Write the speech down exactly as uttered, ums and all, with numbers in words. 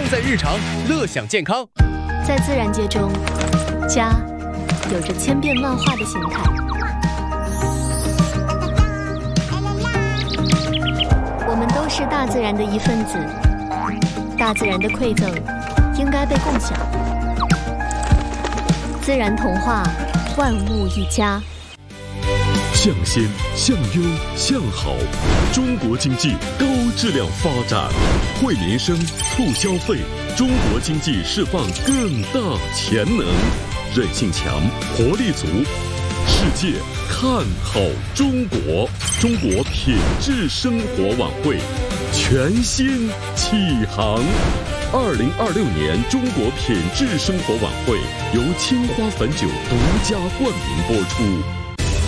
在日常，乐享健康。 在自然界中，家有着千变万化的形态。我们都是大自然的一份子，大自然的馈赠应该被共享。自然童话，万物一家。 向先、向优、向好，中国经济高质量发展，惠民生、促消费，中国经济释放更大潜能，韧性强，活力足。世界看好中国，中国品质生活晚会全新启航。二零二六年中国品质生活晚会由青花汾酒独家冠名播出。